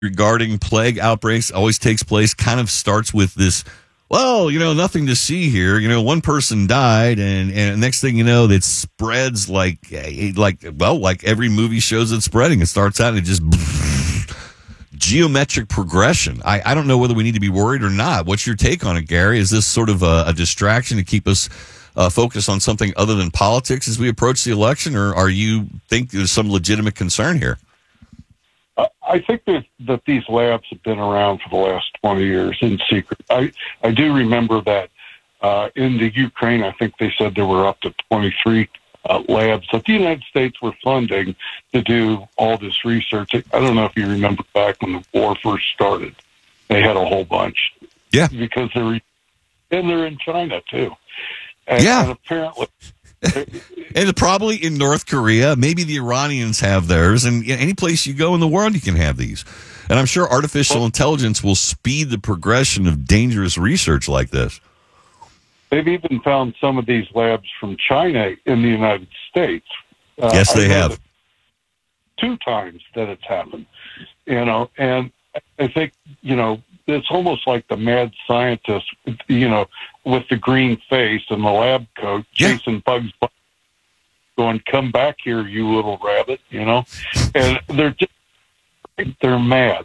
regarding plague outbreaks always takes place, kind of starts with this, well, nothing to see here. One person died, and next thing you know, it spreads like every movie shows it spreading. It starts out and it just geometric progression. I don't know whether we need to be worried or not. What's your take on it, Gary? Is this sort of a distraction to keep us focused on something other than politics as we approach the election, or are you think there's some legitimate concern here? I think that these labs have been around for the last 20 years in secret. I do remember that in the Ukraine, I think they said there were up to 23 labs that the United States were funding to do all this research. I don't know if you remember back when the war first started, they had a whole bunch. Yeah. Because they're in China too. And apparently... And probably in North Korea, maybe the Iranians have theirs, and any place you go in the world, you can have these. And I'm sure artificial intelligence will speed the progression of dangerous research like this. They've even found some of these labs from China in the United States. Yes, they have. 2 times that it's happened, and I think, it's almost like the mad scientist, with the green face and the lab coat, chasing bugs, going, "Come back here, you little rabbit," and they're mad.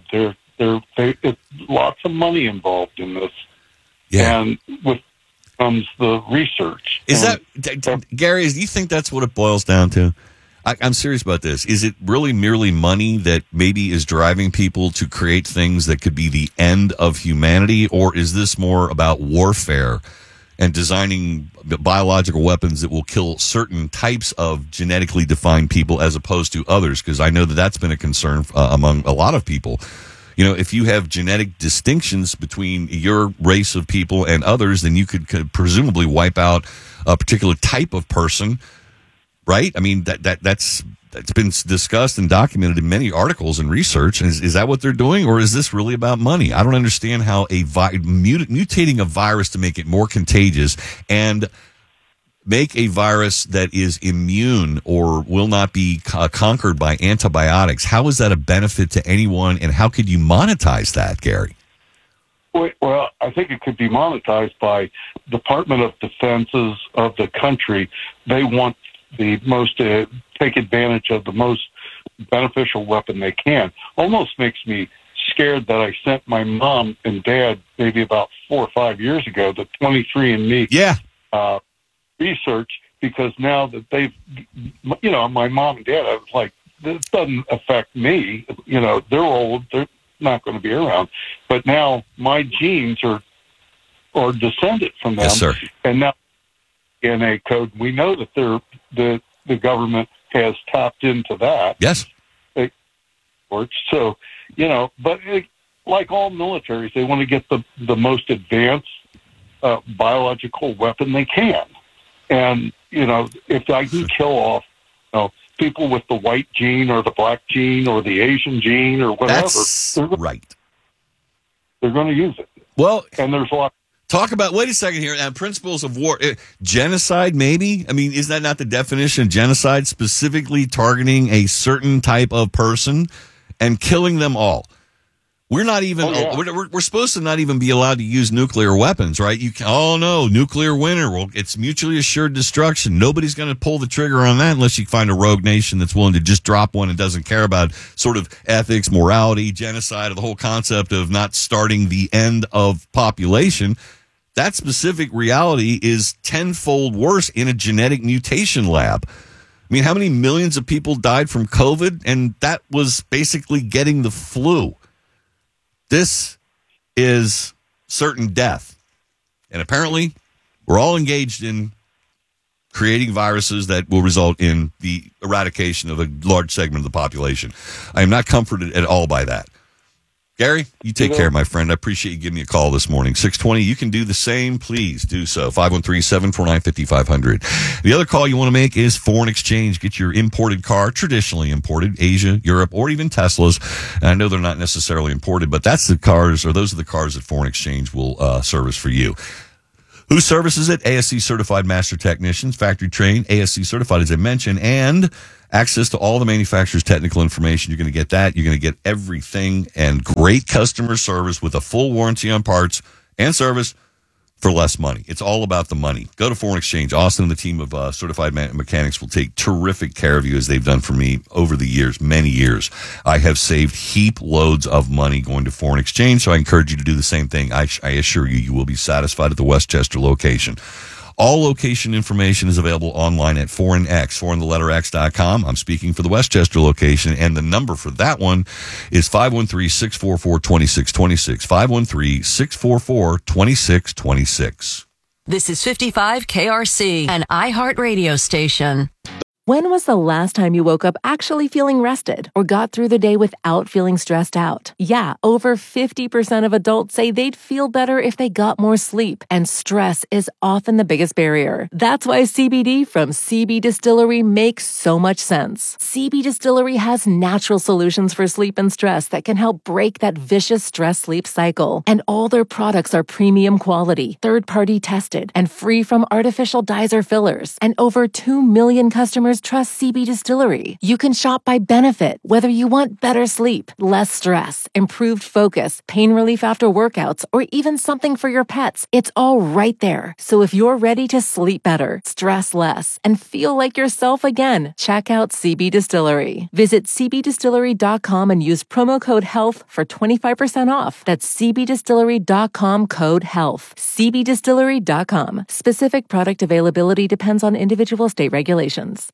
It's lots of money involved in this. Yeah. And with comes the research. Is that, Gary, do you think that's what it boils down to? I'm serious about this. Is it really merely money that maybe is driving people to create things that could be the end of humanity? Or is this more about warfare and designing biological weapons that will kill certain types of genetically defined people as opposed to others? Because I know that's been a concern among a lot of people. If you have genetic distinctions between your race of people and others, then you could presumably wipe out a particular type of person. Right? I mean, that's been discussed and documented in many articles and research. Is that what they're doing, or is this really about money? I don't understand how mutating a virus to make it more contagious and make a virus that is immune or will not be conquered by antibiotics. How is that a benefit to anyone, and how could you monetize that, Gary? Well, I think it could be monetized by Department of Defenses of the country. They want the most take advantage of the most beneficial weapon they can. Almost makes me scared that I sent my mom and dad maybe about 4 or 5 years ago the 23andMe research, because now that they've, my mom and dad, I was like, this doesn't affect me. They're old, they're not going to be around, but now my genes are descended from them. Yes, sir. And now DNA code, we know that the government has tapped into that. Yes. So, but like all militaries, they want to get the most advanced biological weapon they can. And, if I can kill off, people with the white gene or the black gene or the Asian gene or whatever, right. They're going to use it. Well, and there's a lot. Talk about, wait a second here, principles of war. Genocide, maybe? I mean, is that not the definition of genocide? Specifically targeting a certain type of person and killing them all. We're not even, we're supposed to not even be allowed to use nuclear weapons, right? No, nuclear winter. Well, it's mutually assured destruction. Nobody's going to pull the trigger on that unless you find a rogue nation that's willing to just drop one and doesn't care about sort of ethics, morality, genocide, or the whole concept of not starting the end of population. That specific reality is tenfold worse in a genetic mutation lab. I mean, how many millions of people died from COVID? And that was basically getting the flu. This is certain death. And apparently, we're all engaged in creating viruses that will result in the eradication of a large segment of the population. I am not comforted at all by that. Gary, you take care, my friend. I appreciate you giving me a call this morning. 620, you can do the same. Please do so. 513-749-5500. The other call you want to make is foreign exchange. Get your imported car, traditionally imported, Asia, Europe, or even Teslas. And I know they're not necessarily imported, but that's the cars, or those are the cars that foreign exchange will service for you. Who services it? ASC certified master technicians, factory trained, ASC certified, as I mentioned, and access to all the manufacturer's technical information. You're going to get that. You're going to get everything and great customer service with a full warranty on parts and service for less money. It's all about the money. Go to Foreign Exchange. Austin and the team of certified mechanics will take terrific care of you, as they've done for me over the years, many years. I have saved heap loads of money going to Foreign Exchange, so I encourage you to do the same thing. I assure you, you will be satisfied at the Westchester location. All location information is available online at foreign.com. I'm speaking for the Westchester location, and the number for that one is 513-644-2626. 513-644-2626. This is 55 KRC, an iHeart radio station. When was the last time you woke up actually feeling rested or got through the day without feeling stressed out? Yeah, over 50% of adults say they'd feel better if they got more sleep, and stress is often the biggest barrier. That's why CBD from CB Distillery makes so much sense. CB Distillery has natural solutions for sleep and stress that can help break that vicious stress-sleep cycle. And all their products are premium quality, third-party tested, and free from artificial dyes or fillers. And over 2 million customers trust CB Distillery. You can shop by benefit, whether you want better sleep, less stress, improved focus, pain relief after workouts, or even something for your pets. It's all right there. So if you're ready to sleep better, stress less, and feel like yourself again, check out CB Distillery. Visit cbdistillery.com and use promo code HEALTH for 25% off. That's cbdistillery.com, code HEALTH. cbdistillery.com. Specific product availability depends on individual state regulations.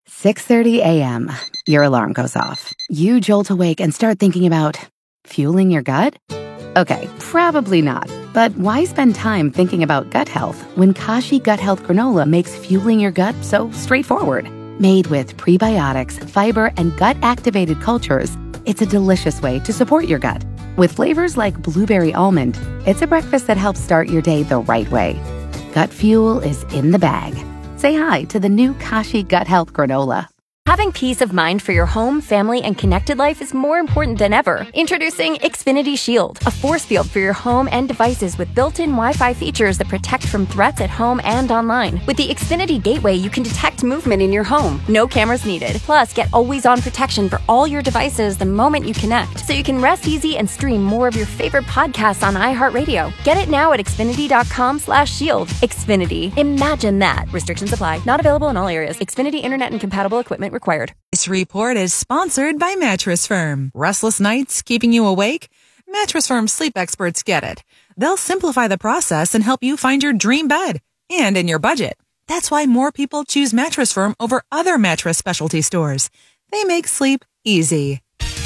6:30 a.m. Your alarm goes off. You jolt awake and start thinking about fueling your gut? Okay, probably not. But why spend time thinking about gut health when Kashi Gut Health Granola makes fueling your gut so straightforward? Made with prebiotics, fiber, and gut-activated cultures, it's a delicious way to support your gut. With flavors like blueberry almond, it's a breakfast that helps start your day the right way. Gut fuel is in the bag. Say hi to the new Kashi Gut Health Granola. Having peace of mind for your home, family, and connected life is more important than ever. Introducing Xfinity Shield, a force field for your home and devices with built-in Wi-Fi features that protect from threats at home and online. With the Xfinity Gateway, you can detect movement in your home. No cameras needed. Plus, get always-on protection for all your devices the moment you connect, so you can rest easy and stream more of your favorite podcasts on iHeartRadio. Get it now at Xfinity.com/shield. Xfinity. Imagine that. Restrictions apply. Not available in all areas. Xfinity Internet and compatible equipment required. This report is sponsored by Mattress Firm. Restless nights keeping you awake? Mattress Firm sleep experts get it. They'll simplify the process and help you find your dream bed and in your budget. That's why more people choose Mattress Firm over other mattress specialty stores. They make sleep easy.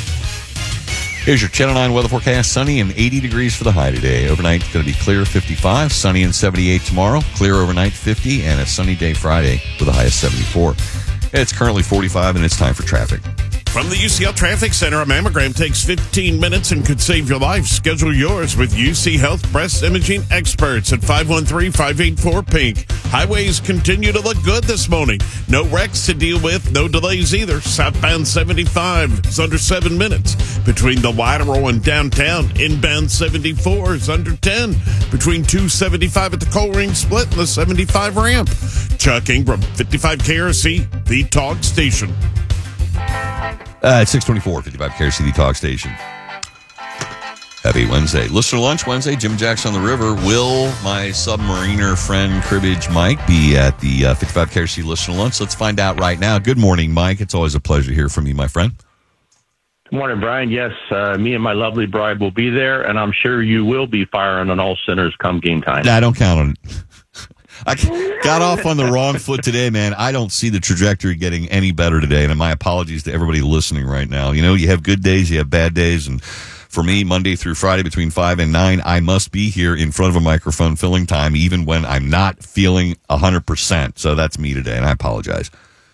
Here's your Channel 9 weather forecast. Sunny and 80 degrees for the high today. Overnight, it's going to be clear, 55. Sunny and 78 tomorrow. Clear overnight, 50. And a sunny day Friday with a high of 74. It's currently 45, and it's time for traffic. From the UCL Traffic Center, a mammogram takes 15 minutes and could save your life. Schedule yours with UC Health Breast Imaging Experts at 513-584-PINK. Highways continue to look good this morning. No wrecks to deal with, no delays either. Southbound 75 is under 7 minutes. Between the lateral and downtown, inbound 74 is under 10. Between 275 at the Colerain Split and the 75 ramp. Chuck Ingram, 55 KRC, the talk station. It's 624, 55 KRC Talk Station. Happy Wednesday. Listener Lunch Wednesday, Jim Jackson on the River. Will my submariner friend Cribbage Mike be at the 55 KRC Listener Lunch? Let's find out right now. Good morning, Mike. It's always a pleasure to hear from you, my friend. Good morning, Brian. Yes, me and my lovely bride will be there, and I'm sure you will be firing on all centers come game time. I don't count on it. I got off on the wrong foot today, man. I don't see the trajectory getting any better today, and my apologies to everybody listening right now. You know, you have good days, you have bad days, and for me, Monday through Friday between 5 and 9, I must be here in front of a microphone filling time, even when I'm not feeling 100%. So that's me today, and I apologize.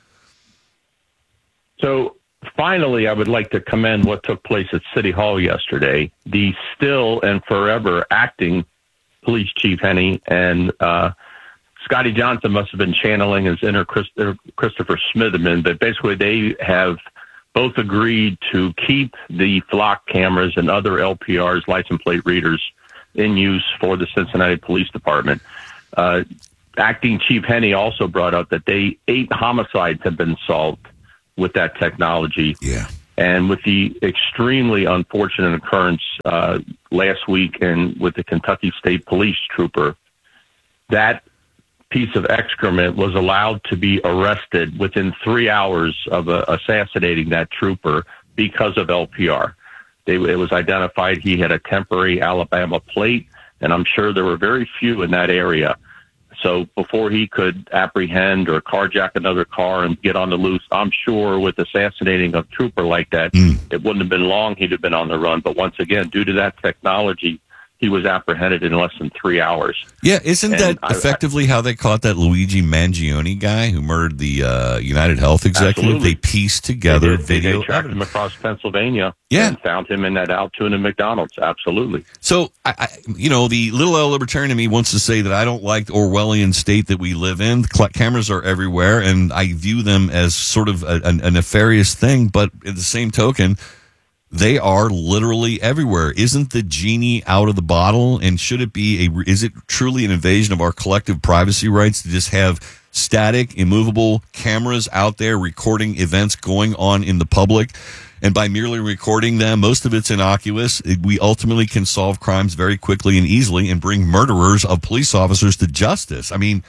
So finally, I would like to commend what took place at City Hall yesterday. The still and forever acting police chief, Henny, and Scotty Johnson must have been channeling his inner Christopher Smitherman, but basically they have both agreed to keep the flock cameras and other LPRs, license plate readers, in use for the Cincinnati Police Department. Acting Chief Henney also brought up that 8 homicides have been solved with that technology. Yeah. And with the extremely unfortunate occurrence last week and with the Kentucky State Police trooper, that piece of excrement was allowed to be arrested within 3 hours of assassinating that trooper because of LPR. It was identified he had a temporary Alabama plate, and I'm sure there were very few in that area. So before he could apprehend or carjack another car and get on the loose, I'm sure with assassinating a trooper like that, it wouldn't have been long he'd have been on the run. But once again, due to that technology, he was apprehended in less than 3 hours. Yeah, isn't that effectively how they caught that Luigi Mangione guy who murdered the United Health executive? Absolutely. They pieced together video. They tracked him across Pennsylvania Yeah. and found him in that Altoona McDonald's. Absolutely. So, the little L libertarian in me wants to say that I don't like the Orwellian state that we live in. Cameras are everywhere, and I view them as sort of a nefarious thing, but at the same token, they are literally everywhere. Isn't the genie out of the bottle? And should it be is it truly an invasion of our collective privacy rights to just have static, immovable cameras out there recording events going on in the public? And by merely recording them, most of it's innocuous. We ultimately can solve crimes very quickly and easily and bring murderers of police officers to justice. I mean,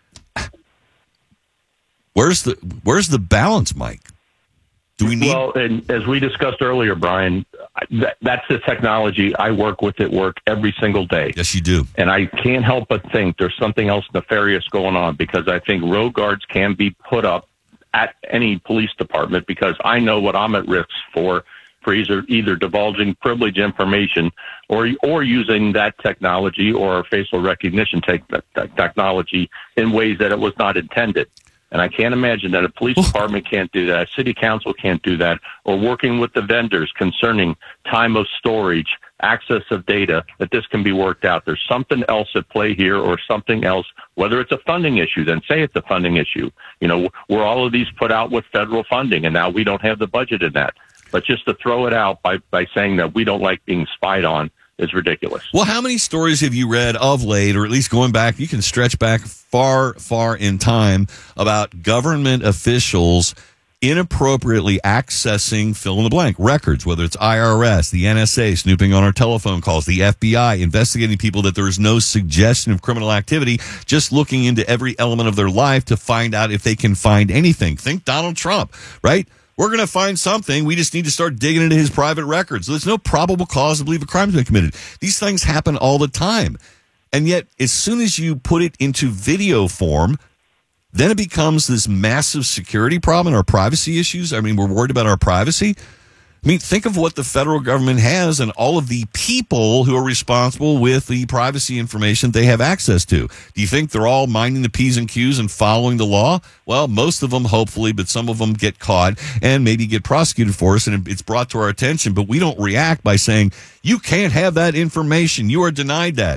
where's the balance, Mike? Do we need? Well, and as we discussed earlier, Brian, that's the technology. I work with at work every single day. Yes, you do. And I can't help but think there's something else nefarious going on, because I think road guards can be put up at any police department, because I know what I'm at risk for either divulging privileged information or using that technology or facial recognition technology in ways that it was not intended. And I can't imagine that a police department can't do that, a city council can't do that, or working with the vendors concerning time of storage, access of data, that this can be worked out. There's something else at play here, or something else, whether it's a funding issue, then say it's a funding issue. Were all of these put out with federal funding, and now we don't have the budget in that. But just to throw it out by saying that we don't like being spied on is ridiculous. Well, how many stories have you read of late, or at least going back, you can stretch back far, far in time, about government officials inappropriately accessing fill-in-the-blank records, whether it's IRS, the NSA snooping on our telephone calls, the FBI investigating people that there is no suggestion of criminal activity, just looking into every element of their life to find out if they can find anything. Think Donald Trump, right? We're going to find something. We just need to start digging into his private records. There's no probable cause to believe a crime's been committed. These things happen all the time. And yet, as soon as you put it into video form, then it becomes this massive security problem and our privacy issues. I mean, we're worried about our privacy. I mean, think of what the federal government has and all of the people who are responsible with the privacy information they have access to. Do you think they're all minding the P's and Q's and following the law? Well, most of them, hopefully, but some of them get caught and maybe get prosecuted for us, and it's brought to our attention. But we don't react by saying, you can't have that information. You are denied that.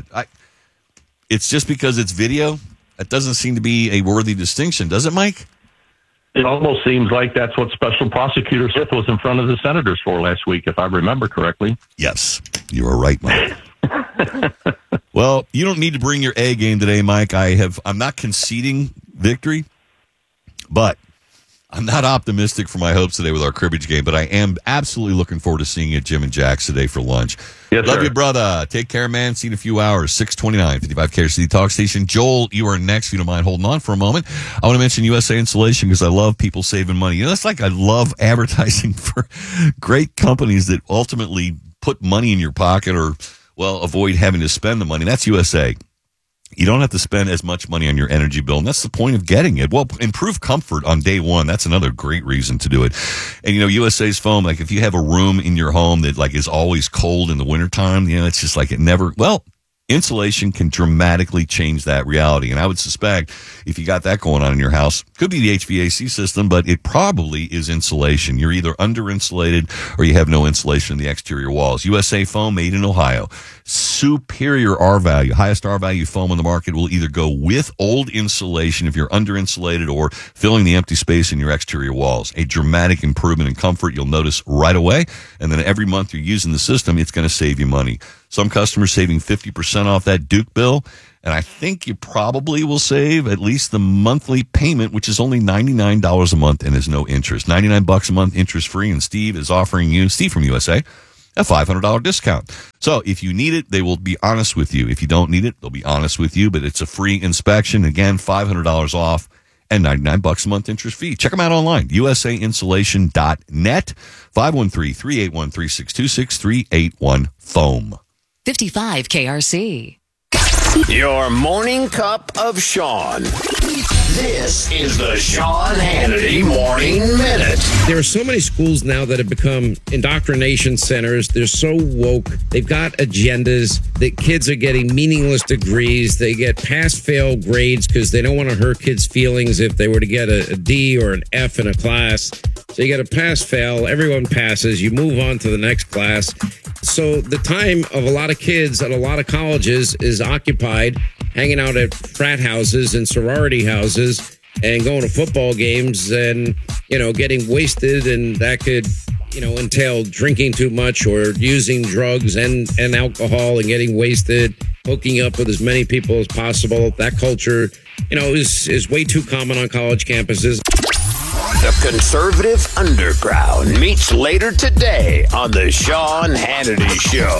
It's just because it's video. That doesn't seem to be a worthy distinction, does it, Mike? It almost seems like that's what Special Prosecutor Smith was in front of the senators for last week, if I remember correctly. Yes, you are right, Mike. Well, you don't need to bring your A game today, Mike. I'm not conceding victory, but I'm not optimistic for my hopes today with our cribbage game, but I am absolutely looking forward to seeing you at Jim and Jack's today for lunch. Yes, Love sir. you, brother. Take care, man. See you in a few hours. 629, 55 KRC Talk Station. Joel, you are next, if you don't mind holding on for a moment. I want to mention USA Insulation because I love people saving money. That's like I love advertising for great companies that ultimately put money in your pocket or, well, avoid having to spend the money. That's USA. You don't have to spend as much money on your energy bill, and that's the point of getting it. Well, improve comfort on day one. That's another great reason to do it. And, USA's foam, like if you have a room in your home that like is always cold in the wintertime, it's just like it never, insulation can dramatically change that reality. And I would suspect if you got that going on in your house, could be the HVAC system, but it probably is insulation. You're either under-insulated or you have no insulation in the exterior walls. USA Foam, made in Ohio. Superior R value, highest R value foam on the market will either go with old insulation if you're under-insulated or filling the empty space in your exterior walls. A dramatic improvement in comfort you'll notice right away. And then every month you're using the system, it's going to save you money. Some customers saving 50% off that Duke bill. And I think you probably will save at least the monthly payment, which is only $99 a month and is no interest. $99 a month, interest free. And Steve is offering you, Steve from USA, a $500 discount. So if you need it, they will be honest with you. If you don't need it, they'll be honest with you. But it's a free inspection. Again, $500 off and $99 a month interest fee. Check them out online, usainsulation.net, 513-381-3626-381-FOAM. 55 KRC. Your morning cup of Sean. This is the Sean Hannity Morning Minute. There are so many schools now that have become indoctrination centers. They're so woke. They've got agendas. The kids are getting meaningless degrees. They get pass-fail grades because they don't want to hurt kids' feelings if they were to get a D or an F in a class. So you get a pass-fail. Everyone passes. You move on to the next class. So the time of a lot of kids at a lot of colleges is occupied hanging out at frat houses and sorority houses and going to football games and, getting wasted. And that could, entail drinking too much or using drugs and alcohol and getting wasted, hooking up with as many people as possible. That culture, is way too common on college campuses. The conservative underground meets later today on the Sean Hannity Show.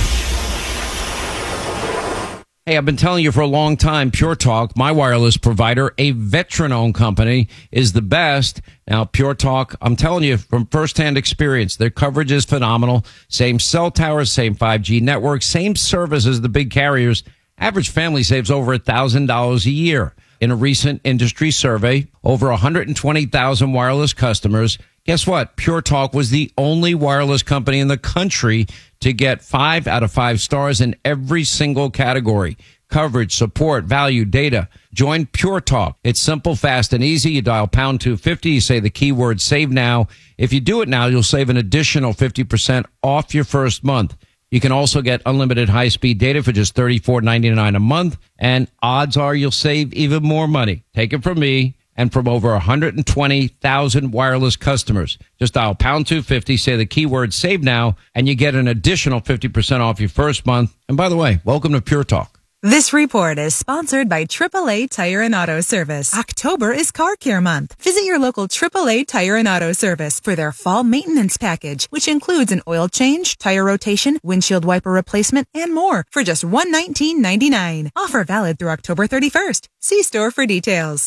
Hey, I've been telling you for a long time, Pure Talk, my wireless provider, a veteran-owned company, is the best. Now, Pure Talk, I'm telling you from firsthand experience, their coverage is phenomenal. Same cell towers, same 5G network, same service as the big carriers. Average family saves over $1,000 a year. In a recent industry survey, over 120,000 wireless customers. Guess what? Pure Talk was the only wireless company in the country to get 5 out of 5 stars in every single category. Coverage, support, value, data. Join Pure Talk. It's simple, fast, and easy. You dial pound 250. You say the keyword save now. If you do it now, you'll save an additional 50% off your first month. You can also get unlimited high-speed data for just $34.99 a month, and odds are you'll save even more money. Take it from me and from over 120,000 wireless customers. Just dial pound 250, say the keyword save now, and you get an additional 50% off your first month. And by the way, welcome to Pure Talk. This report is sponsored by AAA Tire and Auto Service. October is Car Care Month. Visit your local AAA Tire and Auto Service for their fall maintenance package, which includes an oil change, tire rotation, windshield wiper replacement, and more for just $119.99. Offer valid through October 31st. See store for details.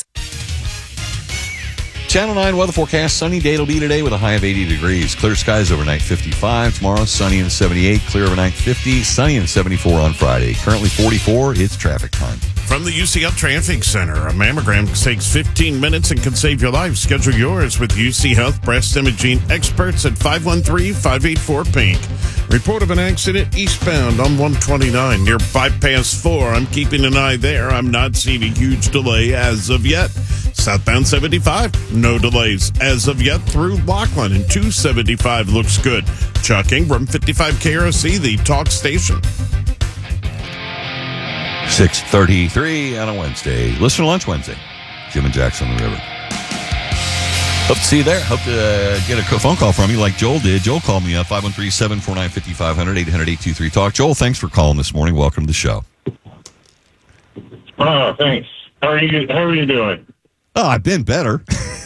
Channel 9 weather forecast. Sunny day it'll be today with a high of 80 degrees. Clear skies overnight 55. Tomorrow, sunny and 78. Clear overnight 50. Sunny and 74 on Friday. Currently 44. It's traffic time. From the UCL Traffic Center, a mammogram takes 15 minutes and can save your life. Schedule yours with UC Health Breast Imaging Experts at 513-584-PINK. Report of an accident eastbound on 129 near Bypass 4. I'm keeping an eye there. I'm not seeing a huge delay as of yet. Southbound 75, no delays as of yet through Laughlin, and 275 looks good. Chuck Ingram, 55 KRC, the talk station. 6:33 on a Wednesday. Listener Lunch Wednesday. Jim and Jackson on the River. Hope to see you there. Hope to get a phone call from you like Joel did. Joel called me up, 513-749-5500, 800-823-TALK. Joel, thanks for calling this morning. Welcome to the show. Oh, thanks. How are you doing? Oh, I've been better.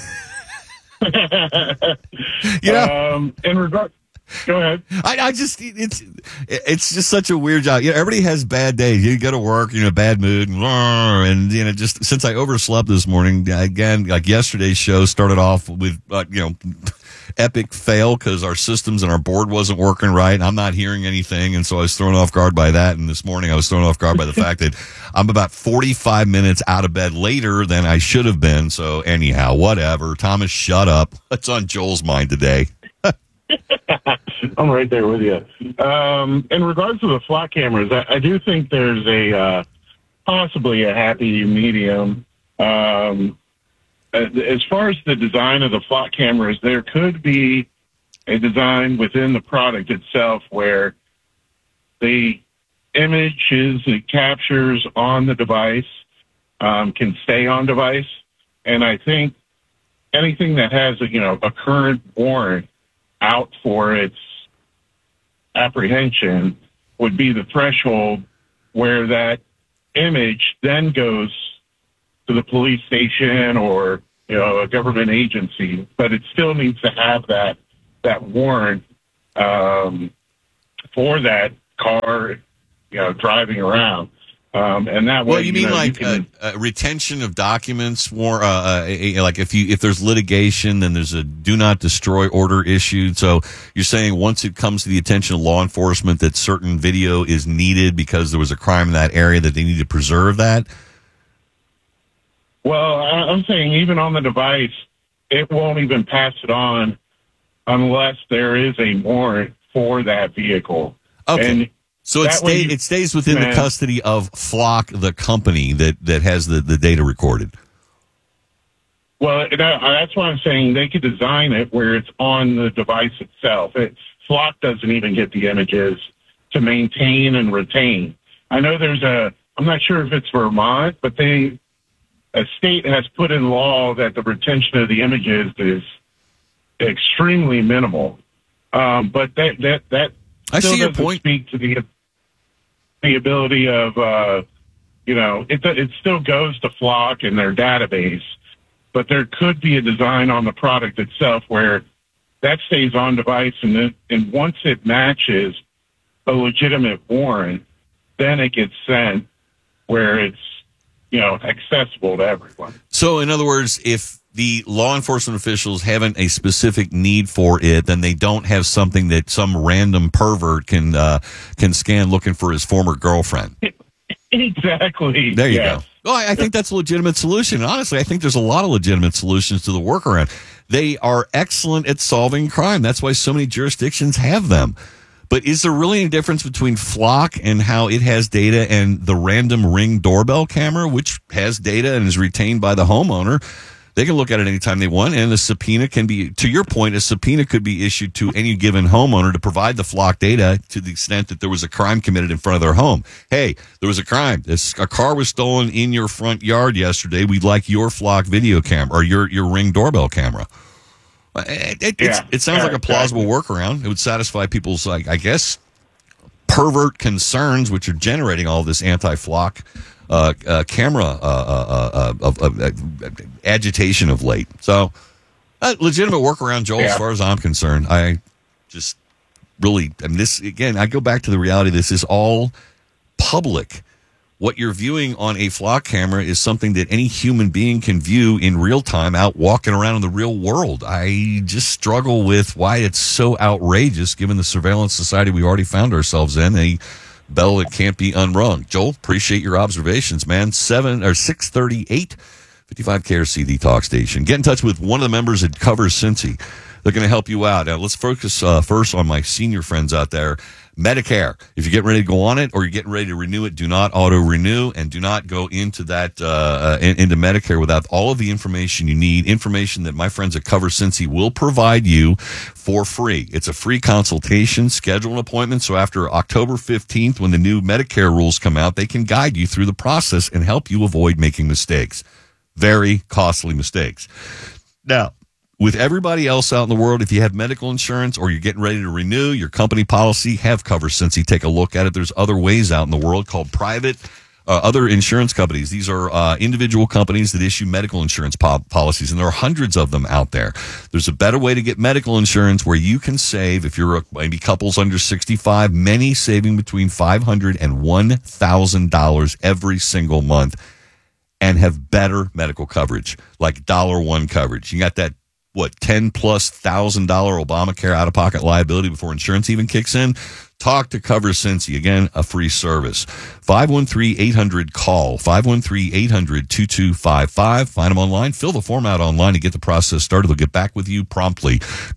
In regard, go ahead. I just it's just such a weird job. Everybody has bad days. You go to work, bad mood, and just since I overslept this morning again, like yesterday's show started off with epic fail because our systems and our board wasn't working right. I'm not hearing anything, and so I was thrown off guard by that. And this morning I was thrown off guard by the fact that I'm about 45 minutes out of bed later than I should have been. So anyhow, whatever. Thomas, shut up. What's on Joel's mind today? I'm right there with you. In regards to the flock cameras, I do think there's a possibly a happy medium. As far as the design of the flock cameras, there could be a design within the product itself where the images it captures on the device can stay on device. And I think anything that has a current warrant out for its apprehension would be the threshold where that image then goes to the police station or, a government agency, but it still needs to have that warrant for that car, driving around. And that way, well, you mean retention of documents, more like if there's litigation, then there's a do not destroy order issued. So you're saying once it comes to the attention of law enforcement that certain video is needed because there was a crime in that area, that they need to preserve that? Well, I'm saying even on the device, it won't even pass it on unless there is a warrant for that vehicle. Okay. And so it stays within the custody of Flock, the company that has the data recorded. Well, that's why I'm saying they could design it where it's on the device itself. Flock doesn't even get the images to maintain and retain. I know I'm not sure if it's Vermont, but a state has put in law that the retention of the images is extremely minimal. But that I still see your doesn't point. Speak to the ability of, it still goes to Flock and their database, but there could be a design on the product itself where that stays on device, and once it matches a legitimate warrant, then it gets sent where it's, accessible to everyone. So, in other words, if the law enforcement officials haven't a specific need for it, then they don't have something that some random pervert can scan looking for his former girlfriend. Exactly. There you go. Well, I think that's a legitimate solution. Honestly, I think there's a lot of legitimate solutions to the workaround. They are excellent at solving crime. That's why so many jurisdictions have them. But is there really any difference between Flock and how it has data and the random Ring doorbell camera, which has data and is retained by the homeowner? They can look at it anytime they want, and the subpoena can be, to your point, a subpoena could be issued to any given homeowner to provide the Flock data to the extent that there was a crime committed in front of their home. Hey, there was a crime. A car was stolen in your front yard yesterday. We'd like your Flock video camera or your Ring doorbell camera. It sounds like a plausible workaround. It would satisfy people's, I guess, pervert concerns, which are generating all this anti-Flock camera agitation of late. So, legitimate workaround, Joel, as far as I'm concerned. I just really, this, again, I go back to the reality. This is all public. What you're viewing on a Flock camera is something that any human being can view in real time out walking around in the real world. I just struggle with why it's so outrageous given the surveillance society we already found ourselves in, a bell that can't be unrung. Joel, appreciate your observations, man. 638 55 KRC Talk Station. Get in touch with one of the members that covers Cincy. They're going to help you out. Now, let's focus first on my senior friends out there. Medicare. If you're getting ready to go on it or you're getting ready to renew it, do not auto-renew and do not go into that into Medicare without all of the information you need, information that my friends at Cover Cincy will provide you for free. It's a free consultation. Schedule an appointment so after October 15th, when the new Medicare rules come out, they can guide you through the process and help you avoid making mistakes. Very costly mistakes. Now, with everybody else out in the world, if you have medical insurance or you're getting ready to renew your company policy, have Cover Cincy. Take a look at it. There's other ways out in the world called private, other insurance companies. These are individual companies that issue medical insurance policies, and there are hundreds of them out there. There's a better way to get medical insurance where you can save, if you're maybe couples under 65, many saving between $500 and $1,000 every single month and have better medical coverage, like $1 coverage. You got that $10,000+ Obamacare out-of-pocket liability before insurance even kicks in? Talk to Cover Cincy. Again, a free service. 513-800-CALL. 513-800-2255. Find them online. Fill the form out online to get the process started. They'll get back with you promptly.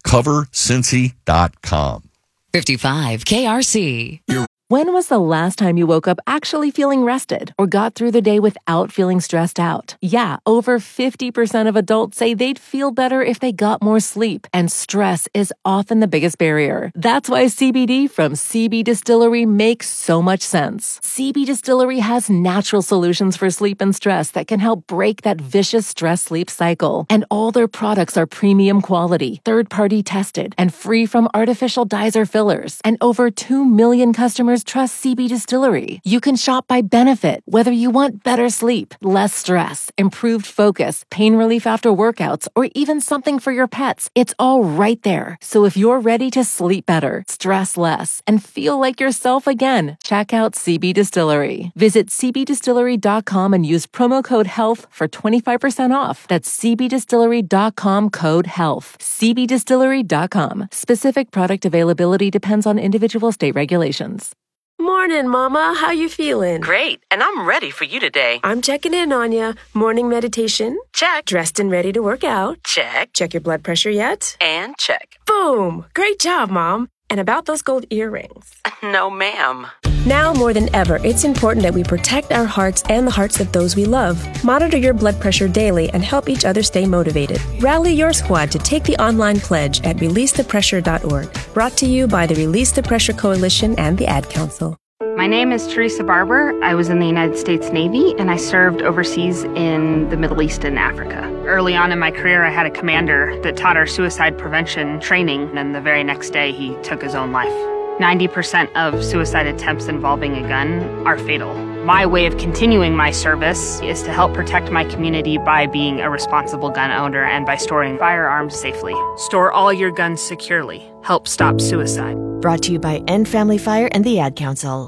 CoverCincy.com. 55 KRC. When was the last time you woke up actually feeling rested or got through the day without feeling stressed out? Yeah, over 50% of adults say they'd feel better if they got more sleep, and stress is often the biggest barrier. That's why CBD from CB Distillery makes so much sense. CB Distillery has natural solutions for sleep and stress that can help break that vicious stress-sleep cycle. And all their products are premium quality, third-party tested, and free from artificial dyes or fillers. And over 2 million customers just trust CB Distillery. You can shop by benefit, whether you want better sleep, less stress, improved focus, pain relief after workouts, or even something for your pets. It's all right there. So if you're ready to sleep better, stress less, and feel like yourself again, check out CB Distillery. Visit cbdistillery.com and use promo code HEALTH for 25% off. That's cbdistillery.com, code HEALTH. cbdistillery.com. Specific product availability depends on individual state regulations. Morning, Mama. How you feeling? Great, and I'm ready for you today. I'm checking in on you. Morning meditation? Check. Dressed and ready to work out? Check. Check your blood pressure yet? And check. Boom! Great job, Mom. And about those gold earrings? No, ma'am. Now more than ever, it's important that we protect our hearts and the hearts of those we love. Monitor your blood pressure daily and help each other stay motivated. Rally your squad to take the online pledge at releasethepressure.org. Brought to you by the Release the Pressure Coalition and the Ad Council. My name is Teresa Barber. I was in the United States Navy, and I served overseas in the Middle East and Africa. Early on in my career, I had a commander that taught our suicide prevention training, and the very next day, he took his own life. 90% of suicide attempts involving a gun are fatal. My way of continuing my service is to help protect my community by being a responsible gun owner and by storing firearms safely. Store all your guns securely. Help stop suicide. Brought to you by End Family Fire and the Ad Council.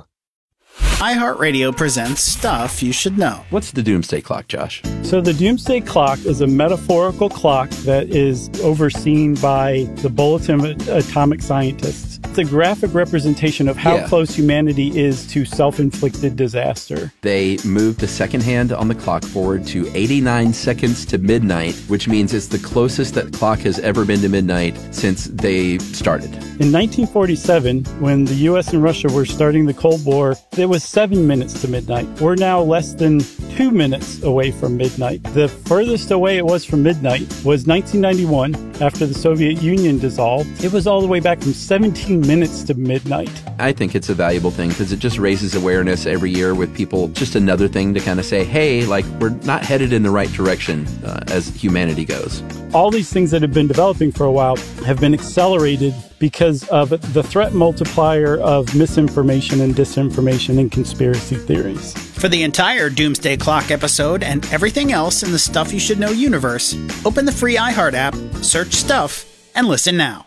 iHeartRadio presents Stuff You Should Know. What's the Doomsday Clock, Josh? So the Doomsday Clock is a metaphorical clock that is overseen by the Bulletin of Atomic Scientists. It's a graphic representation of how close humanity is to self-inflicted disaster. They moved the second hand on the clock forward to 89 seconds to midnight, which means it's the closest that clock has ever been to midnight since they started. In 1947, when the U.S. and Russia were starting the Cold War, it was 7 minutes to midnight. We're now less than 2 minutes away from midnight. The furthest away it was from midnight was 1991, after the Soviet Union dissolved. It was all the way back from 17 minutes to midnight. I think it's a valuable thing because it just raises awareness every year with people. Just another thing to kind of say, hey, like, we're not headed in the right direction as humanity goes. All these things that have been developing for a while have been accelerated because of the threat multiplier of misinformation and disinformation and conspiracy theories. For the entire Doomsday Clock episode and everything else in the Stuff You Should Know universe, open the free iHeart app, search Stuff, and listen now.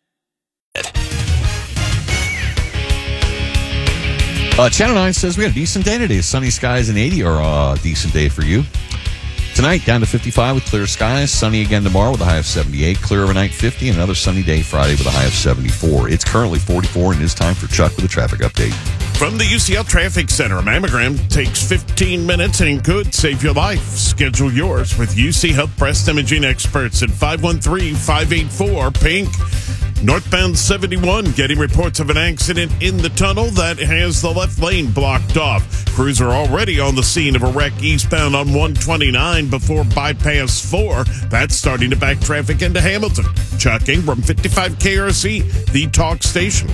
Channel 9 says we had a decent day today. Sunny skies and 80 are a decent day for you. Tonight, down to 55 with clear skies. Sunny again tomorrow with a high of 78. Clear overnight 50. Another sunny day Friday with a high of 74. It's currently 44, and it is time for Chuck with a traffic update. From the UCL Traffic Center, a mammogram takes 15 minutes and could save your life. Schedule yours with UC Health Breast Imaging Experts at 513-584-PINK. Northbound 71 getting reports of an accident in the tunnel that has the left lane blocked off. Crews are already on the scene of a wreck eastbound on 129 before bypass 4. That's starting to back traffic into Hamilton. Chuck Ingram, 55 KRC, the talk station.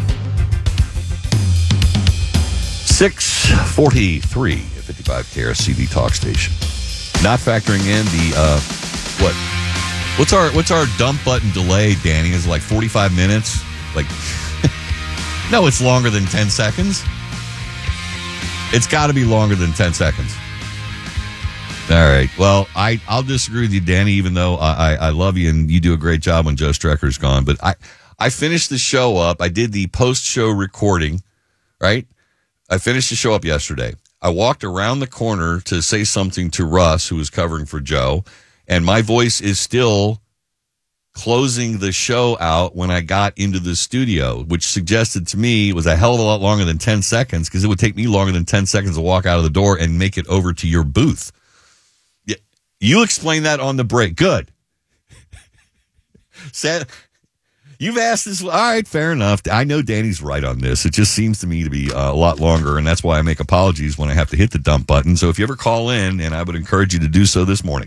6:43 at 55 KRC, the talk station. Not factoring in the what? What's our dump button delay, Danny? Is it like 45 minutes? Like, no, it's longer than 10 seconds. It's got to be longer than 10 seconds. All right. Well, I'll disagree with you, Danny, even though I love you and you do a great job when Joe Strecker's gone. But I finished the show up. I did the post-show recording, right? I finished the show up yesterday. I walked around the corner to say something to Russ, who was covering for Joe. And my voice is still closing the show out when I got into the studio, which suggested to me it was a hell of a lot longer than 10 seconds because it would take me longer than 10 seconds to walk out of the door and make it over to your booth. You explain that on the break. Good. You've asked this. All right, fair enough. I know Danny's right on this. It just seems to me to be a lot longer, and that's why I make apologies when I have to hit the dump button. So if you ever call in, and I would encourage you to do so this morning,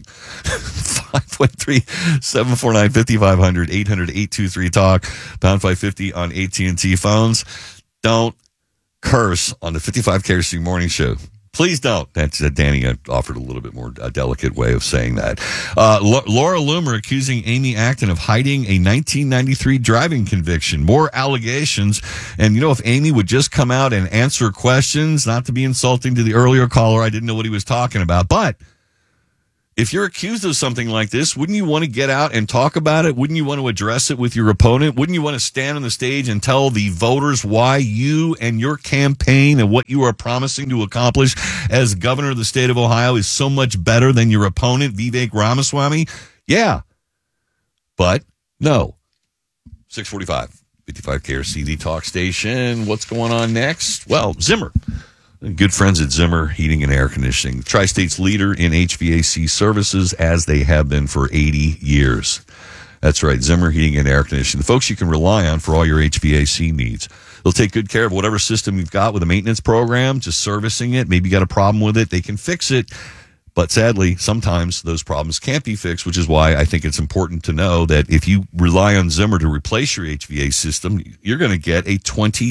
513-749-5500, 800-823-TALK, pound 550 on AT&T phones. Don't curse on the 55 KRC Morning Show. Please don't. That's Danny offered a little bit more delicate way of saying that. Laura Loomer accusing Amy Acton of hiding a 1993 driving conviction. More allegations. And, if Amy would just come out and answer questions, not to be insulting to the earlier caller, I didn't know what he was talking about. But if you're accused of something like this, wouldn't you want to get out and talk about it? Wouldn't you want to address it with your opponent? Wouldn't you want to stand on the stage and tell the voters why you and your campaign and what you are promising to accomplish as governor of the state of Ohio is so much better than your opponent, Vivek Ramaswamy? Yeah. But no. 645, 55 KRC, the talk station. What's going on next? Well, Zimmer. Good friends at Zimmer Heating and Air Conditioning, Tri-State's leader in HVAC services, as they have been for 80 years. That's right, Zimmer Heating and Air Conditioning, the folks you can rely on for all your HVAC needs. They'll take good care of whatever system you've got with a maintenance program, just servicing it. Maybe you got a problem with it. They can fix it. But sadly, sometimes those problems can't be fixed, which is why I think it's important to know that if you rely on Zimmer to replace your HVAC system, you're going to get a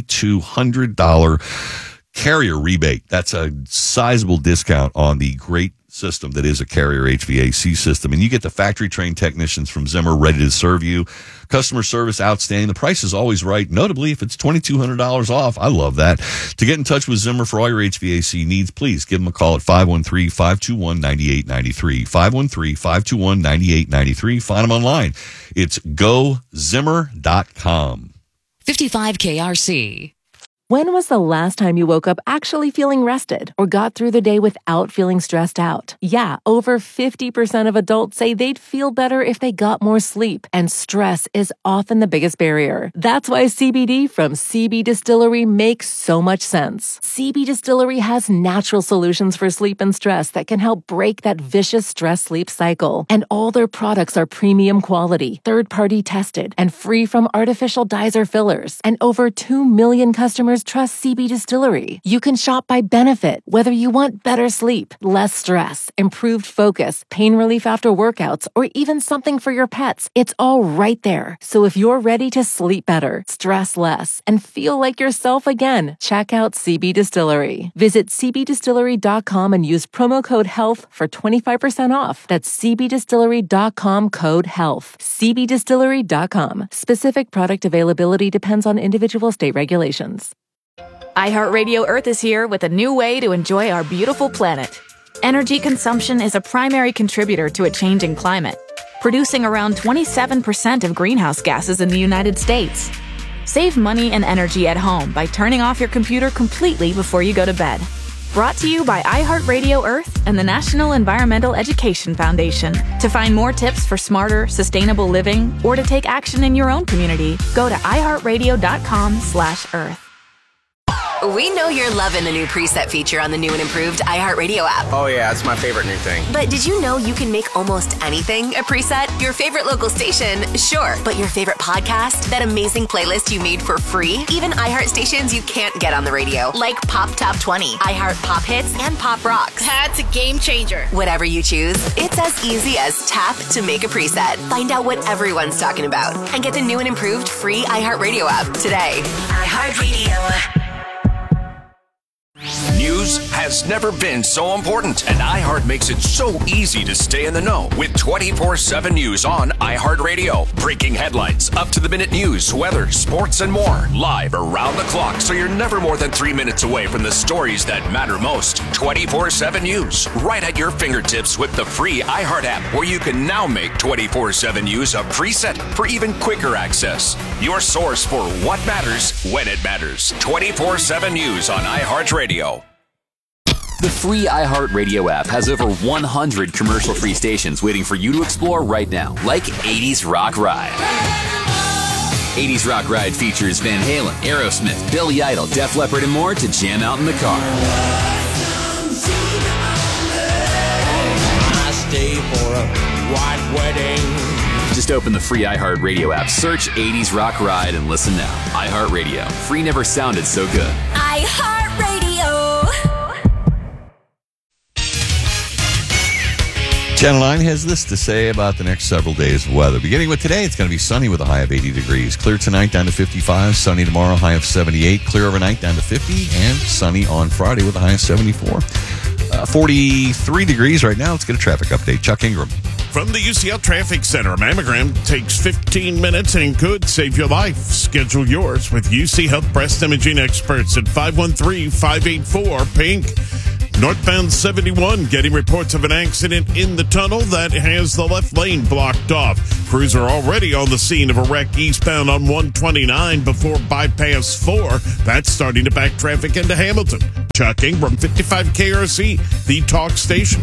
$2,200 Carrier rebate. That's a sizable discount on the great system that is a Carrier HVAC system. And you get the factory trained technicians from Zimmer ready to serve you. Customer service outstanding. The price is always right. Notably, if it's $2,200 off, I love that. To get in touch with Zimmer for all your HVAC needs, please give them a call at 513-521-9893. 513-521-9893. Find them online. It's gozimmer.com. 55 KRC. When was the last time you woke up actually feeling rested or got through the day without feeling stressed out? Yeah, over 50% of adults say they'd feel better if they got more sleep, and stress is often the biggest barrier. That's why CBD from CB Distillery makes so much sense. CB Distillery has natural solutions for sleep and stress that can help break that vicious stress-sleep cycle. And all their products are premium quality, third-party tested, and free from artificial dyes or fillers. And over 2 million customers trust CB Distillery. You can shop by benefit, whether you want better sleep, less stress, improved focus, pain relief after workouts, or even something for your pets. It's all right there. So if you're ready to sleep better, stress less, and feel like yourself again, check out CB Distillery. Visit cbdistillery.com and use promo code HEALTH for 25% off. That's cbdistillery.com, code HEALTH. cbdistillery.com. Specific product availability depends on individual state regulations. iHeartRadio Earth is here with a new way to enjoy our beautiful planet. Energy consumption is a primary contributor to a changing climate, producing around 27% of greenhouse gases in the United States. Save money and energy at home by turning off your computer completely before you go to bed. Brought to you by iHeartRadio Earth and the National Environmental Education Foundation. To find more tips for smarter, sustainable living, or to take action in your own community, go to iHeartRadio.com/Earth. We know you're loving the new preset feature on the new and improved iHeartRadio app. Oh, yeah, it's my favorite new thing. But did you know you can make almost anything a preset? Your favorite local station, sure. But your favorite podcast? That amazing playlist you made for free? Even iHeart stations you can't get on the radio, like Pop Top 20, iHeart Pop Hits, and Pop Rocks. That's a game changer. Whatever you choose, it's as easy as tap to make a preset. Find out what everyone's talking about and get the new and improved free iHeartRadio app today. iHeartRadio. News has never been so important, and iHeart makes it so easy to stay in the know with 24/7 news on iHeartRadio. Breaking headlines, up-to-the-minute news, weather, sports, and more. Live around the clock, so you're never more than 3 minutes away from the stories that matter most. 24/7 news, right at your fingertips with the free iHeart app, where you can now make 24/7 news a preset for even quicker access. Your source for what matters when it matters. 24/7 news on iHeartRadio. The free iHeartRadio app has over 100 commercial-free stations waiting for you to explore right now, like 80s Rock Ride. 80s Rock Ride features Van Halen, Aerosmith, Billy Idol, Def Leppard, and more to jam out in the car. I stay for a white wedding. Just open the free iHeartRadio app, search 80s Rock Ride, and listen now. iHeartRadio. Free never sounded so good. iHeartRadio. Channel 9 has this to say about the next several days of weather. Beginning with today, it's going to be sunny with a high of 80 degrees. Clear tonight down to 55. Sunny tomorrow, high of 78. Clear overnight down to 50. And sunny on Friday with a high of 74. 43 degrees right now. Let's get a traffic update. Chuck Ingram. From the UCL Traffic Center, a mammogram takes 15 minutes and could save your life. Schedule yours with UC Health Breast Imaging Experts at 513-584-PINK. Northbound 71 getting reports of an accident in the tunnel that has the left lane blocked off. Crews are already on the scene of a wreck eastbound on 129 before bypass 4. That's starting to back traffic into Hamilton. Chuck Ingram, 55 KRC, the talk station.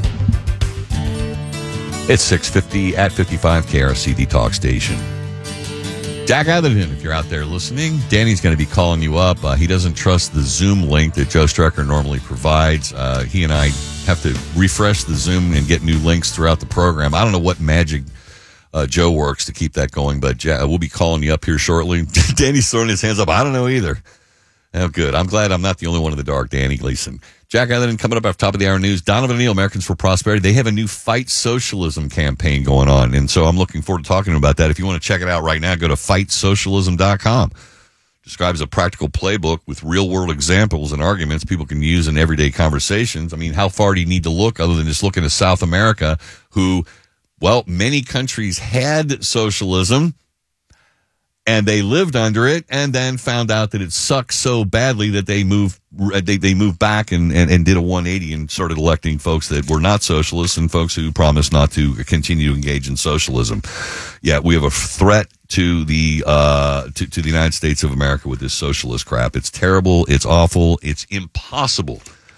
It's 6:50 at 55 KRC, the talk station. Jack Atherton, if you're out there listening, Danny's going to be calling you up. He doesn't trust the Zoom link that Joe Strecker normally provides. He and I have to refresh the Zoom and get new links throughout the program. I don't know what magic Joe works to keep that going, but we'll be calling you up here shortly. Danny's throwing his hands up. I don't know either. Oh, good. I'm glad I'm not the only one in the dark, Danny Gleason. Jack Atherton coming up after top of the hour news. Donovan O'Neill, Americans for Prosperity. They have a new Fight Socialism campaign going on, and so I'm looking forward to talking about that. If you want to check it out right now, go to fightsocialism.com. Describes a practical playbook with real-world examples and arguments people can use in everyday conversations. I mean, how far do you need to look other than just looking at South America, who, well, many countries had socialism, and they lived under it, and then found out that it sucked so badly that they moved back and did a 180 and started electing folks that were not socialists and folks who promised not to continue to engage in socialism. Yeah, we have a threat to the to the United States of America with this socialist crap. It's terrible. It's awful. It's impossible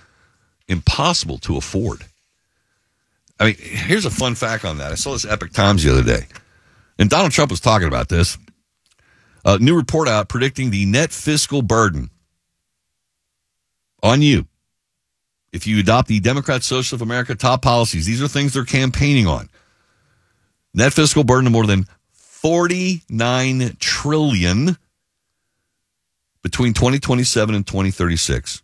to afford. I mean, here's a fun fact on that. I saw this Epic Times the other day, and Donald Trump was talking about this. A new report out predicting the net fiscal burden on you if you adopt the Democrat Socialist of America top policies. These are things they're campaigning on. Net fiscal burden of more than $49 trillion between 2027 and 2036.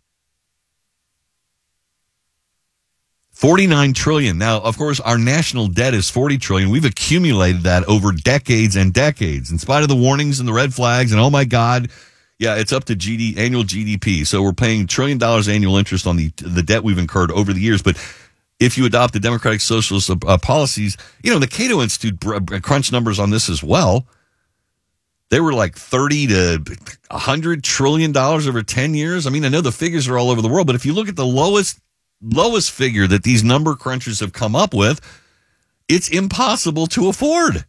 $49 trillion. Now, of course, our national debt is $40 trillion. We've accumulated that over decades and decades, in spite of the warnings and the red flags. And oh my God, yeah, it's up to annual GDP. So we're paying $1 trillion annual interest on the debt we've incurred over the years. But if you adopt the Democratic Socialist policies, you know, the Cato Institute crunched numbers on this as well. They were like $30 to $100 trillion over 10 years. I mean, I know the figures are all over the world, but if you look at the lowest figure that these number crunchers have come up with, it's impossible to afford.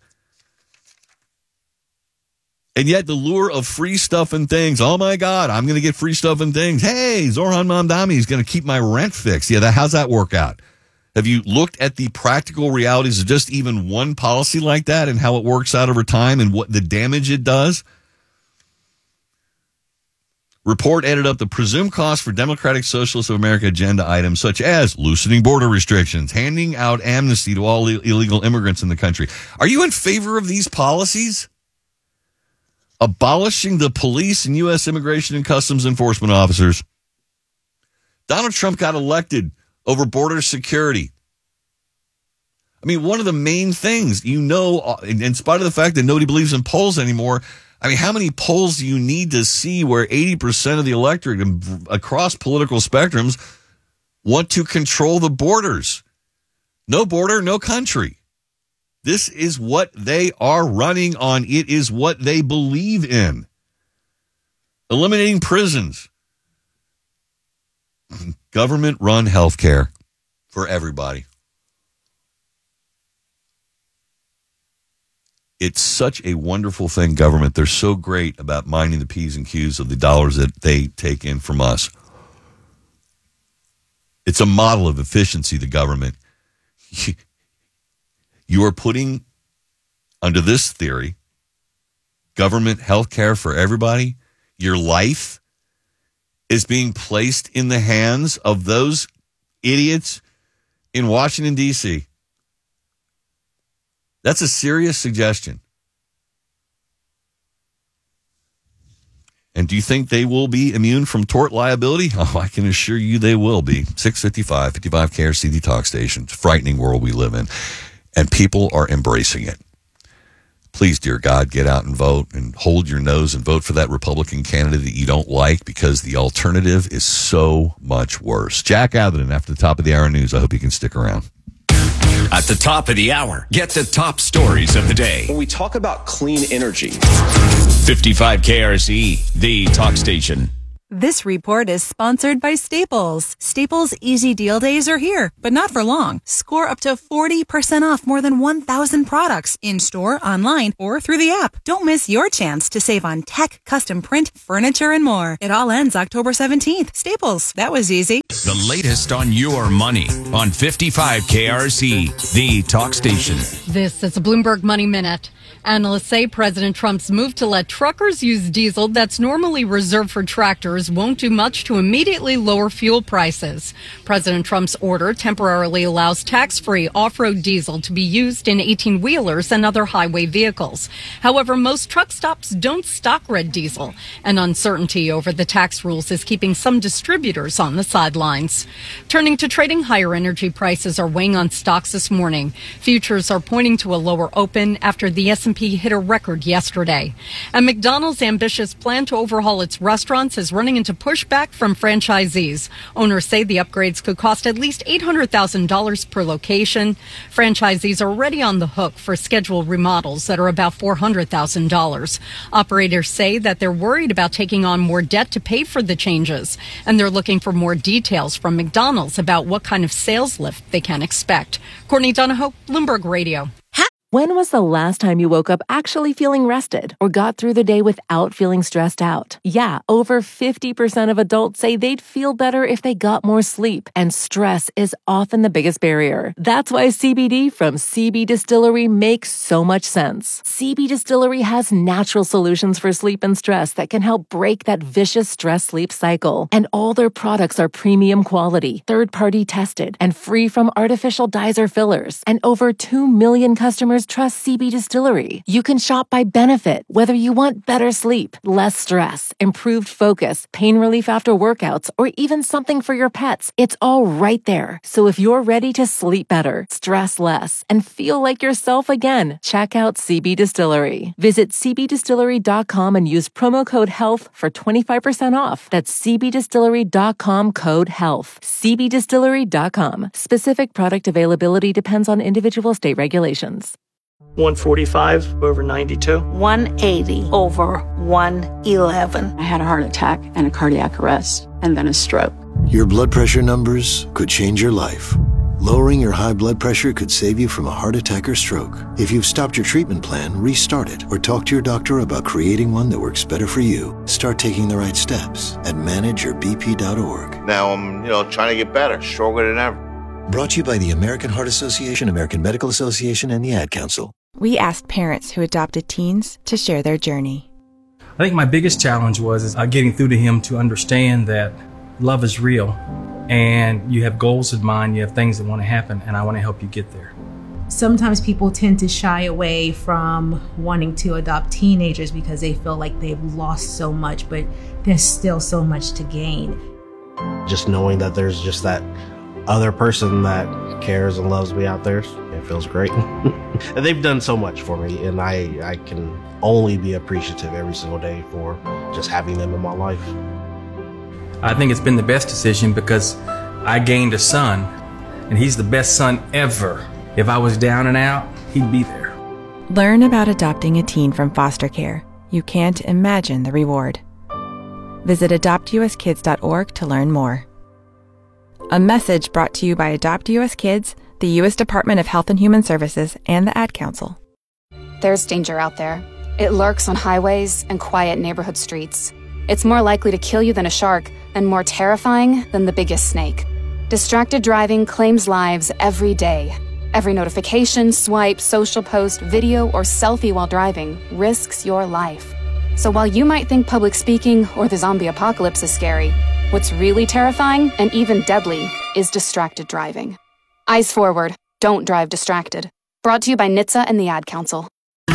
And yet the lure of free stuff and things, oh my God, I'm going to get free stuff and things. Hey, Zoran Mamdani is going to keep my rent fixed. Yeah, how's that work out? Have you looked at the practical realities of just even one policy like that and how it works out over time and what the damage it does? Report added up the presumed cost for Democratic Socialists of America agenda items such as loosening border restrictions, handing out amnesty to all illegal immigrants in the country. Are you in favor of these policies? Abolishing the police and U.S. Immigration and Customs Enforcement officers. Donald Trump got elected over border security. I mean, one of the main things, you know, in spite of the fact that nobody believes in polls anymore, I mean, how many polls do you need to see where 80% of the electorate across political spectrums want to control the borders? No border, no country. This is what they are running on. It is what they believe in. Eliminating prisons. Government-run health care for everybody. It's such a wonderful thing, government. They're so great about minding the P's and Q's of the dollars that they take in from us. It's a model of efficiency, the government. You are putting, under this theory, government health care for everybody. Your life is being placed in the hands of those idiots in Washington, D.C. That's a serious suggestion. And do you think they will be immune from tort liability? Oh, I can assure you they will be. 655, 55 KRC, the talk station. It's a frightening world we live in. And people are embracing it. please, dear God, get out and vote and hold your nose and vote for that Republican candidate that you don't like, because the alternative is so much worse. Jack Atherton after the top of the hour news. I hope you can stick around. At the top of the hour, get the top stories of the day. When we talk about clean energy, 55 KRC, the talk station. This report is sponsored by Staples. Staples Easy Deal Days are here, but not for long. Score up to 40% off more than 1,000 products in-store, online, or through the app. Don't miss your chance to save on tech, custom print, furniture, and more. It all ends October 17th. Staples. That was easy. The latest on your money on 55 KRC, the talk station. This is a Bloomberg Money Minute. Analysts say President Trump's move to let truckers use diesel that's normally reserved for tractors won't do much to immediately lower fuel prices. President Trump's order temporarily allows tax-free off-road diesel to be used in 18-wheelers and other highway vehicles. However, most truck stops don't stock red diesel, and uncertainty over the tax rules is keeping some distributors on the sidelines. Turning to trading, higher energy prices are weighing on stocks this morning. Futures are pointing to a lower open after the S&P hit a record yesterday. And McDonald's ambitious plan to overhaul its restaurants is running into pushback from franchisees. Owners say the upgrades could cost at least $800,000 per location. Franchisees are already on the hook for scheduled remodels that are about $400,000. Operators say that they're worried about taking on more debt to pay for the changes, and they're looking for more details from McDonald's about what kind of sales lift they can expect. Courtney Donahoe, Bloomberg Radio. When was the last time you woke up actually feeling rested or got through the day without feeling stressed out? Yeah, over 50% of adults say they'd feel better if they got more sleep, and stress is often the biggest barrier. That's why CBD from CB Distillery makes so much sense. CB Distillery has natural solutions for sleep and stress that can help break that vicious stress-sleep cycle. And all their products are premium quality, third-party tested, and free from artificial dyes or fillers. And over 2 million customers trust CB Distillery. You can shop by benefit, whether you want better sleep, less stress, improved focus, pain relief after workouts, or even something for your pets. It's all right there. So if you're ready to sleep better, stress less, and feel like yourself again, check out CB Distillery. Visit cbdistillery.com and use promo code HEALTH for 25% off. That's cbdistillery.com code HEALTH. cbdistillery.com. Specific product availability depends on individual state regulations. 145 over 92. 180 over 111. I had a heart attack and a cardiac arrest and then a stroke. Your blood pressure numbers could change your life. Lowering your high blood pressure could save you from a heart attack or stroke. If you've stopped your treatment plan, restart it or talk to your doctor about creating one that works better for you. Start taking the right steps at manageyourbp.org. Now I'm, trying to get better, stronger than ever. Brought to you by the American Heart Association, American Medical Association, and the Ad Council. We asked parents who adopted teens to share their journey. I think my biggest challenge was getting through to him to understand that love is real and you have goals in mind, you have things that want to happen, and I want to help you get there. Sometimes people tend to shy away from wanting to adopt teenagers because they feel like they've lost so much, but there's still so much to gain. Just knowing that there's just that other person that cares and loves me out there, it feels great. And they've done so much for me, and I can only be appreciative every single day for just having them in my life. I think it's been the best decision because I gained a son, and he's the best son ever. If I was down and out, he'd be there. Learn about adopting a teen from foster care. You can't imagine the reward. Visit adoptuskids.org to learn more. A message brought to you by Adopt US Kids, the U.S. Department of Health and Human Services, and the Ad Council. There's danger out there. It lurks on highways and quiet neighborhood streets. It's more likely to kill you than a shark, and more terrifying than the biggest snake. Distracted driving claims lives every day. Every notification, swipe, social post, video, or selfie while driving risks your life. So while you might think public speaking or the zombie apocalypse is scary, what's really terrifying and even deadly is distracted driving. Eyes forward. Don't drive distracted. Brought to you by NHTSA and the Ad Council.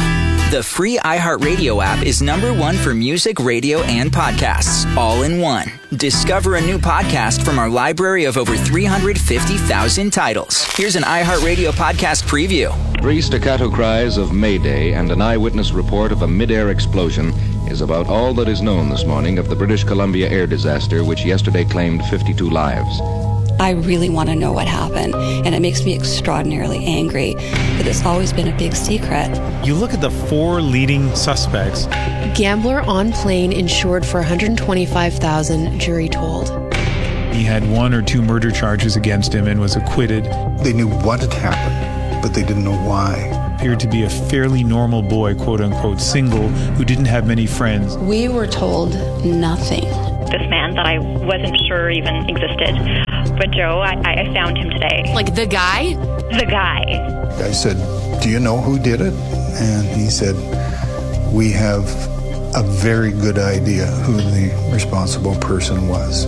The free iHeartRadio app is #1 for music, radio, and podcasts, all in one. Discover a new podcast from our library of over 350,000 titles. Here's an iHeartRadio podcast preview. 3 staccato cries of Mayday and an eyewitness report of a mid-air explosion is about all that is known this morning of the British Columbia air disaster, which yesterday claimed 52 lives. I really want to know what happened, and it makes me extraordinarily angry that it's always been a big secret. You look at the 4 leading suspects. Gambler on plane insured for $125,000, jury told. He had 1 or 2 murder charges against him and was acquitted. They knew what had happened, but they didn't know why. Appeared to be a fairly normal boy, quote-unquote single, who didn't have many friends. We were told nothing. This man that I wasn't sure even existed. But Joe, I found him today. Like the guy? The guy. I said, "Do you know who did it?" And he said, "We have a very good idea who the responsible person was."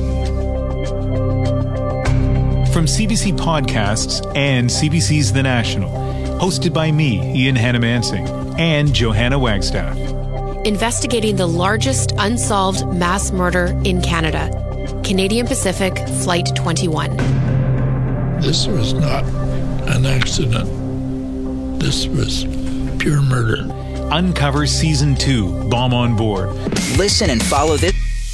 From CBC Podcasts and CBC's The National, hosted by me, Ian Hannamansing, and Johanna Wagstaff. Investigating the largest unsolved mass murder in Canada. Canadian Pacific Flight 21. This was not an accident. This was pure murder. Uncover Season 2, Bomb on Board. Listen and follow this.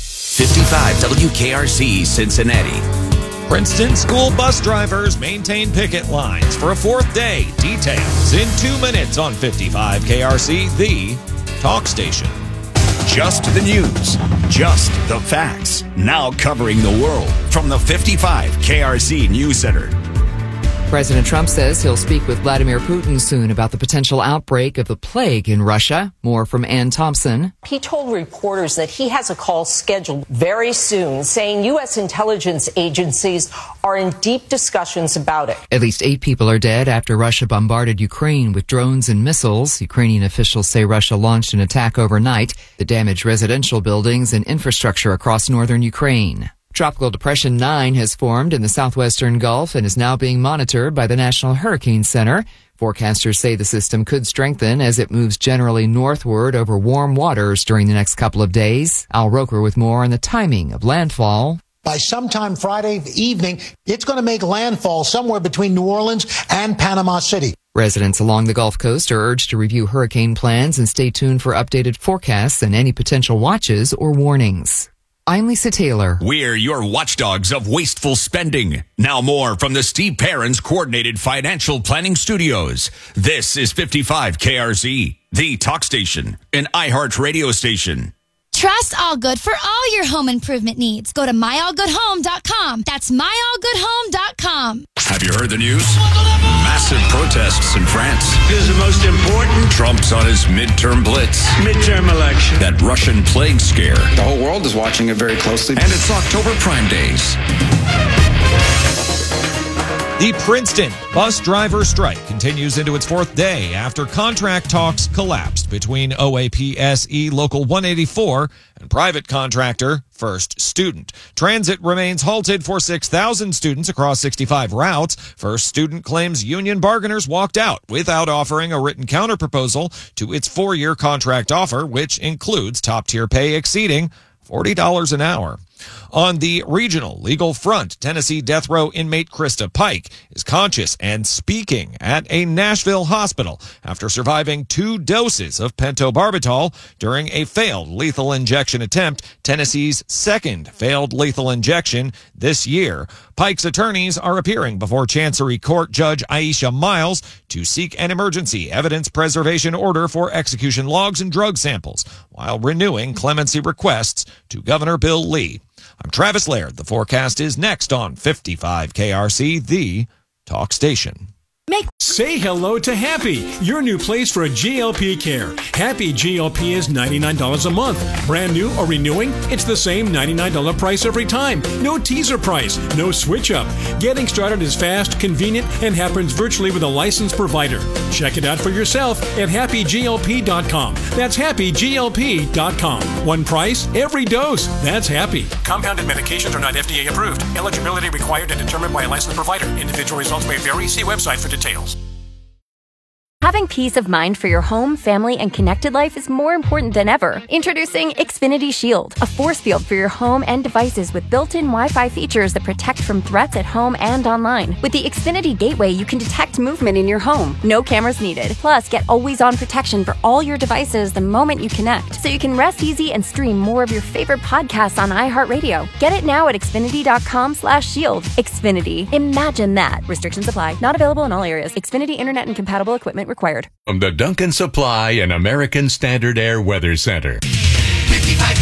55 WKRC Cincinnati. Princeton school bus drivers maintain picket lines for a 4th day. Details in 2 minutes on 55 KRC, the talk station. Just the news, just the facts. Now covering the world from the 55 KRC News Center. President Trump says he'll speak with Vladimir Putin soon about the potential outbreak of the plague in Russia. More from Ann Thompson. He told reporters that he has a call scheduled very soon, saying U.S. intelligence agencies are in deep discussions about it. At least 8 people are dead after Russia bombarded Ukraine with drones and missiles. Ukrainian officials say Russia launched an attack overnight that damaged residential buildings and infrastructure across northern Ukraine. Tropical Depression 9 has formed in the southwestern Gulf and is now being monitored by the National Hurricane Center. Forecasters say the system could strengthen as it moves generally northward over warm waters during the next couple of days. Al Roker with more on the timing of landfall. By sometime Friday evening, it's going to make landfall somewhere between New Orleans and Panama City. Residents along the Gulf Coast are urged to review hurricane plans and stay tuned for updated forecasts and any potential watches or warnings. I'm Lisa Taylor. We're your watchdogs of wasteful spending. Now more from the Steve Perrins Coordinated Financial Planning Studios. This is 55 KRZ, the talk station, an iHeart radio station. Trust All Good for all your home improvement needs. Go to myallgoodhome.com. That's myallgoodhome.com. Have you heard the news? Massive protests in France. This is the most important. Trump's on his midterm blitz. Midterm election. That Russian plague scare. The whole world is watching it very closely. And it's October Prime Days. The Princeton bus driver strike continues into its 4th day after contract talks collapsed between OAPSE Local 184 and private contractor First Student. Transit remains halted for 6,000 students across 65 routes. First Student claims union bargainers walked out without offering a written counterproposal to its 4-year contract offer, which includes top-tier pay exceeding $40 an hour. On the regional legal front, Tennessee death row inmate Krista Pike is conscious and speaking at a Nashville hospital after surviving 2 doses of pentobarbital during a failed lethal injection attempt, Tennessee's 2nd failed lethal injection this year. Pike's attorneys are appearing before Chancery Court Judge Aisha Miles to seek an emergency evidence preservation order for execution logs and drug samples, while renewing clemency requests to Governor Bill Lee. I'm Travis Laird. The forecast is next on 55 KRC, the talk station. Say hello to Happy, your new place for a GLP care. Happy GLP is $99 a month. Brand new or renewing, it's the same $99 price every time. No teaser price, no switch up. Getting started is fast, convenient, and happens virtually with a licensed provider. Check it out for yourself at happyglp.com. That's happyglp.com. One price, every dose. That's Happy. Compounded medications are not FDA approved. Eligibility required and determined by a licensed provider. Individual results may vary. See website for details. Having peace of mind for your home, family, and connected life is more important than ever. Introducing Xfinity Shield, a force field for your home and devices with built-in Wi-Fi features that protect from threats at home and online. With the Xfinity Gateway, you can detect movement in your home. No cameras needed. Plus, get always-on protection for all your devices the moment you connect, so you can rest easy and stream more of your favorite podcasts on iHeartRadio. Get it now at Xfinity.com/shield. Xfinity. Imagine that. Restrictions apply. Not available in all areas. Xfinity Internet and compatible equipment required. From the Duncan Supply and American Standard Air Weather Center. 55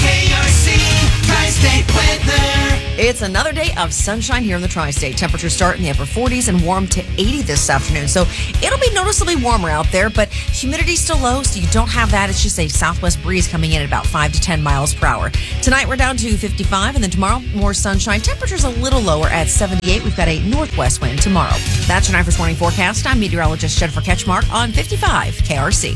KRC Tri-State Weather. It's another day of sunshine here in the Tri-State. Temperatures start in the upper 40s and warm to 80 this afternoon. So it'll be noticeably warmer out there, but humidity's still low, so you don't have that. It's just a southwest breeze coming in at about 5 to 10 miles per hour. Tonight we're down to 55, and then tomorrow more sunshine. Temperatures a little lower at 78. We've got a northwest wind tomorrow. That's your 9 morning forecast. I'm meteorologist Jennifer Ketchmark on 55 KRC.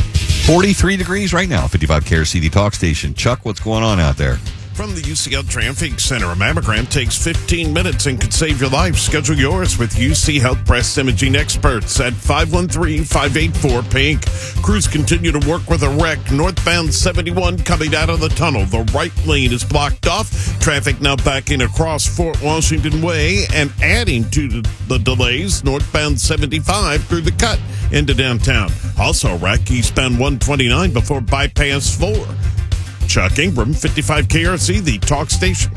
43 degrees right now, 55 KRC, the talk station. Chuck, what's going on out there? From the UCL Traffic Center, a mammogram takes 15 minutes and could save your life. Schedule yours with UC Health Breast Imaging Experts at 513-584-PINK. Crews continue to work with a wreck northbound 71 coming out of the tunnel. The right lane is blocked off. Traffic now backing across Fort Washington Way and adding to the delays northbound 75 through the cut into downtown. Also a wreck eastbound 129 before bypass 4. Chuck Ingram, 55 KRC, the talk station.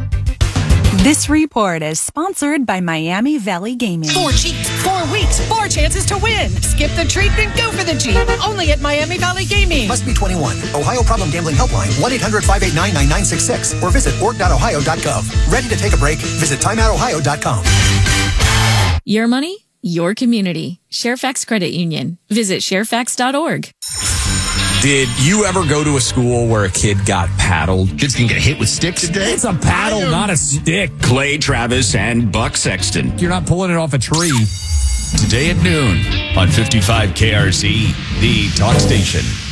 This report is sponsored by Miami Valley Gaming. 4 Jeeps, 4 weeks, 4 chances to win. Skip the treat and go for the Jeep. Only at Miami Valley Gaming. Must be 21. Ohio Problem Gambling Helpline, 1-800-589-9966 or visit org.ohio.gov. Ready to take a break? Visit timeoutohio.com. Your money, your community. Sharefax Credit Union. Visit sharefax.org. Did you ever go to a school where a kid got paddled? Kids can get hit with sticks today? It's a paddle, not a stick. Clay Travis and Buck Sexton. You're not pulling it off a tree. Today at noon on 55 KRC, the talk station.